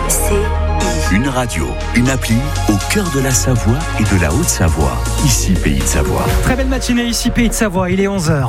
Une radio, une appli au cœur de la Savoie et de la Haute-Savoie. Ici, Pays de Savoie. Très belle matinée ici, Pays de Savoie. Il est 11h.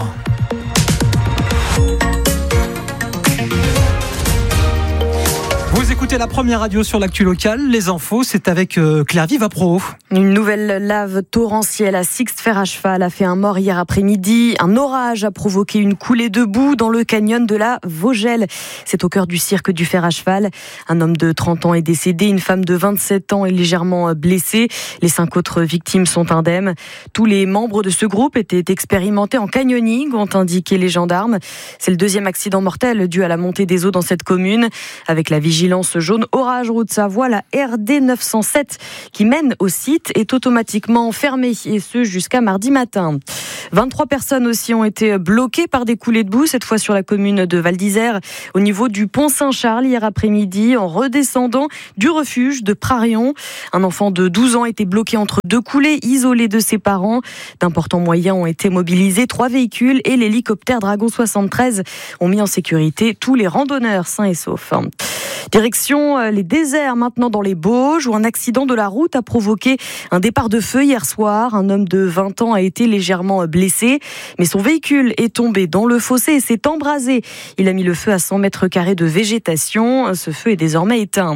Vous écoutez la première radio sur l'actu locale. Les infos, c'est avec Claire Vivapro. Une nouvelle lave torrentielle à Sixte-Fer-à-Cheval a fait un mort hier après-midi. Un orage a provoqué une coulée de boue dans le canyon de la Vogelle. C'est au cœur du cirque du fer à cheval. Un homme de 30 ans est décédé. Une femme de 27 ans est légèrement blessée. Les 5 autres victimes sont indemnes. Tous les membres de ce groupe étaient expérimentés en canyoning, ont indiqué les gendarmes. C'est le deuxième accident mortel dû à la montée des eaux dans cette commune. Avec la vigilance jaune orage Haute-Savoie, la RD 907 qui mène au site est automatiquement fermée, et ce jusqu'à mardi matin. 23 personnes aussi ont été bloquées par des coulées de boue, cette fois sur la commune de Val d'Isère, au niveau du pont Saint-Charles hier après-midi, en redescendant du refuge de Prarion. Un enfant de 12 ans était bloqué entre deux coulées, isolé de ses parents. D'importants moyens ont été mobilisés, 3 véhicules et l'hélicoptère Dragon 73 ont mis en sécurité tous les randonneurs sains et saufs. Direction les déserts maintenant dans les Bauges, où un accident de la route a provoqué un départ de feu hier soir. Un homme de 20 ans a été légèrement blessé, mais son véhicule est tombé dans le fossé et s'est embrasé. Il a mis le feu à 100 mètres carrés de végétation. Ce feu est désormais éteint.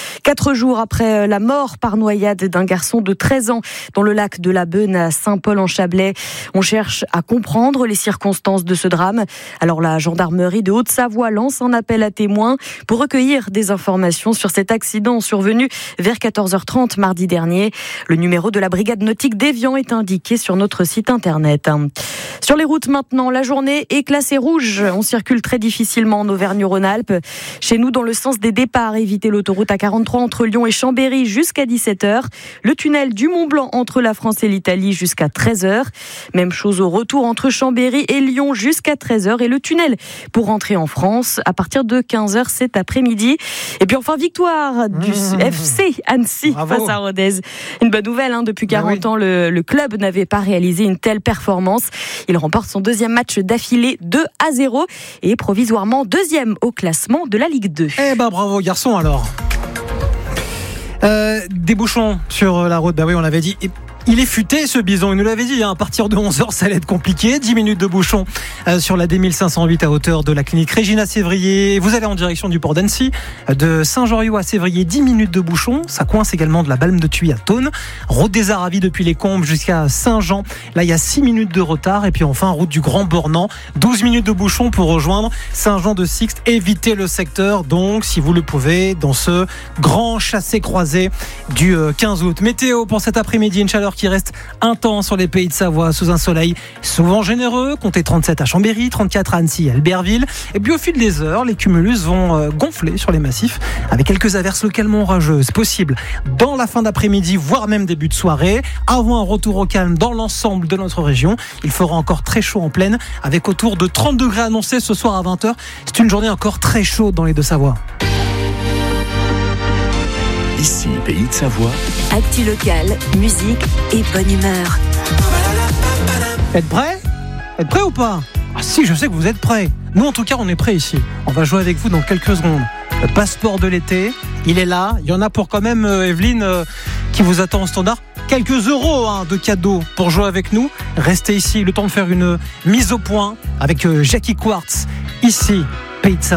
4 jours après la mort par noyade d'un garçon de 13 ans dans le lac de la Beune à Saint-Paul-en-Chablais, on cherche à comprendre les circonstances de ce drame. Alors la gendarmerie de Haute-Savoie lance un appel à témoins pour recueillir des informations sur cet accident survenu vers 14h30 mardi dernier. Le numéro de la brigade nautique d'Évian est indiqué sur notre site internet. Sur les routes maintenant, la journée est classée rouge. On circule très difficilement en Auvergne-Rhône-Alpes. Chez nous, dans le sens des départs, évitez l'autoroute A43 entre Lyon et Chambéry jusqu'à 17h. Le tunnel du Mont-Blanc entre la France et l'Italie jusqu'à 13h. Même chose au retour entre Chambéry et Lyon jusqu'à 13h. Et le tunnel pour rentrer en France à partir de 15h cet après-midi. Et puis enfin, victoire du FC Annecy. Bravo. Face à Rodez. Une bonne nouvelle, depuis 40 ans, le club n'avait pas réalisé une telle performance. Il remporte son 2e match d'affilée 2-0 et est provisoirement 2e au classement de la Ligue 2. Bravo garçon alors. Des bouchons sur la route, oui on l'avait dit. Il est futé ce bison, il nous l'avait dit, à partir de 11h ça allait être compliqué. 10 minutes de bouchon sur la D1508 à hauteur de la clinique Régina Sévrier. Vous allez en direction du port d'Annecy, de Saint-Jean-Riou à Sévrier, 10 minutes de bouchon. Ça coince également de la Balme de Thuy à Thônes. Route des Aravis depuis les Combes jusqu'à Saint-Jean. Là il y a 6 minutes de retard. Et puis enfin route du Grand Bornand, 12 minutes de bouchon pour rejoindre Saint-Jean de Sixte. Évitez le secteur donc si vous le pouvez dans ce grand chassé-croisé du 15 août. Météo pour cet après-midi, une chaleur qui reste intense sur les Pays de Savoie sous un soleil souvent généreux. Comptez 37 à Chambéry, 34 à Annecy et Albertville. Et puis au fil des heures, les cumulus vont gonfler sur les massifs avec quelques averses localement orageuses possibles dans la fin d'après-midi, voire même début de soirée. Avant un retour au calme dans l'ensemble de notre région. Il fera encore très chaud en plaine avec autour de 30 degrés annoncés ce soir à 20h. C'est une journée encore très chaude dans les Deux-Savoies. Ici, Pays de Savoie. Actu locale, musique et bonne humeur. Êtes prêts ou pas ? Ah si, je sais que vous êtes prêts. Nous en tout cas, on est prêts ici. On va jouer avec vous dans quelques secondes. Le passeport de l'été, il est là. Il y en a pour quand même, Evelyne, qui vous attend au standard. Quelques euros de cadeaux pour jouer avec nous. Restez ici, le temps de faire une mise au point avec Jackie Quartz. Ici, Pays de Savoie.